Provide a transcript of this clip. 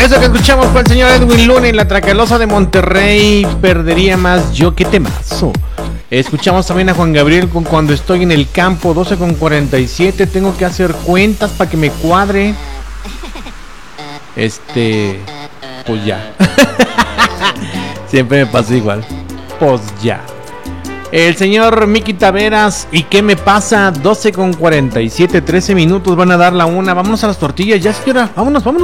Eso que escuchamos fue el señor Edwin Luna y la Tracalosa de Monterrey. Perdería más yo, qué temazo. Escuchamos también a Juan Gabriel con Cuando estoy en el campo, 12:47. Tengo que hacer cuentas para que me cuadre. Pues ya. Siempre me pasa igual. Pues ya. El señor Miki Taveras, ¿y qué me pasa? 12:47, 13 minutos, van a dar la una. Vámonos a las tortillas, ya señora, vámonos.